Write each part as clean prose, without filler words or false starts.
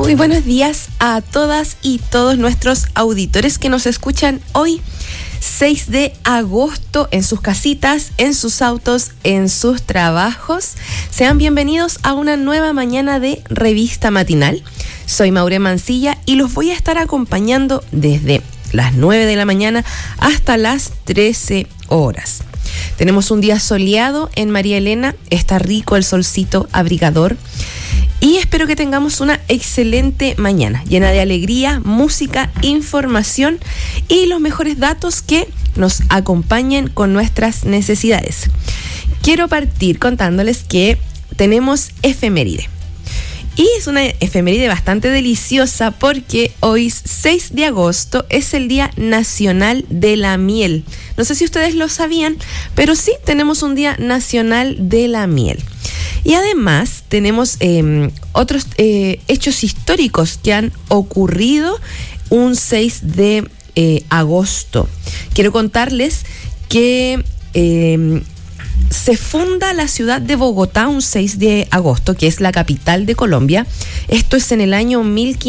Muy buenos días a todas y todos nuestros auditores que nos escuchan hoy, 6 de agosto, en sus casitas, en sus autos, en sus trabajos. Sean bienvenidos a una nueva mañana de Revista Matinal. Soy Maure Mancilla y los voy a estar acompañando desde las 9 de la mañana hasta las 13 horas. Tenemos un día soleado en María Elena, está rico el solcito abrigador y espero que tengamos una excelente mañana, llena de alegría, música, información y los mejores datos que nos acompañen con nuestras necesidades. Quiero partir contándoles que tenemos efeméride. Y es una efeméride bastante deliciosa porque hoy, 6 de agosto, es el Día Nacional de la Miel. No sé si ustedes lo sabían, pero sí tenemos un Día Nacional de la Miel. Y además tenemos otros hechos históricos que han ocurrido un 6 de agosto. Quiero contarles que se funda la ciudad de Bogotá un 6 de agosto, que es la capital de Colombia. Esto es en el año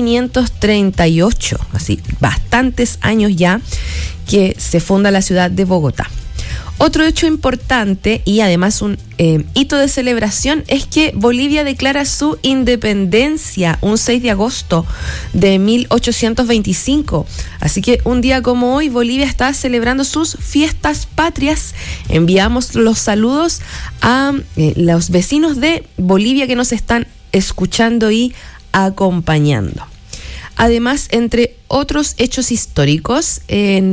1538, así bastantes años ya que se funda la ciudad de Bogotá. Otro hecho importante y además un hito de celebración es que Bolivia declara su independencia un 6 de agosto de 1825. Así que un día como hoy Bolivia está celebrando sus fiestas patrias. Enviamos los saludos a los vecinos de Bolivia que nos están escuchando y acompañando. Además, entre otros hechos históricos, en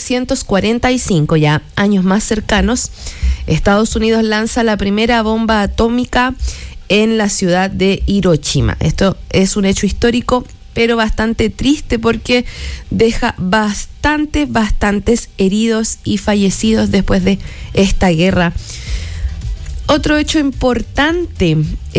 1945, ya años más cercanos, Estados Unidos lanza la primera bomba atómica en la ciudad de Hiroshima. Esto es un hecho histórico, pero bastante triste porque deja bastantes heridos y fallecidos después de esta guerra. Otro hecho importante,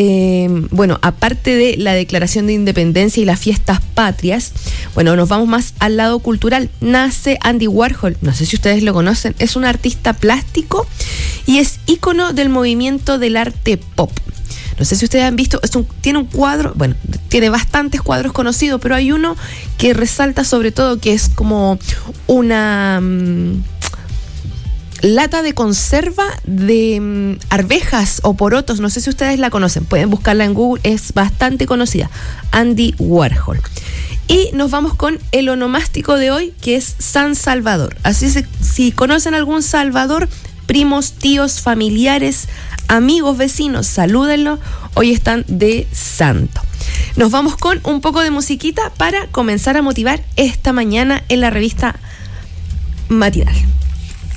aparte de la declaración de independencia y las fiestas patrias, nos vamos más al lado cultural. Nace Andy Warhol, no sé si ustedes lo conocen, es un artista plástico y es ícono del movimiento del arte pop. No sé si ustedes han visto, tiene un cuadro, tiene bastantes cuadros conocidos, pero hay uno que resalta sobre todo que es como una lata de conserva de arvejas o porotos, no sé si ustedes la conocen, pueden buscarla en Google, es bastante conocida, Andy Warhol. Y nos vamos con el onomástico de hoy, que es San Salvador. Así que si conocen algún Salvador, primos, tíos, familiares, amigos, vecinos, salúdenlo, hoy están de santo. Nos vamos con un poco de musiquita para comenzar a motivar esta mañana en la Revista Matinal.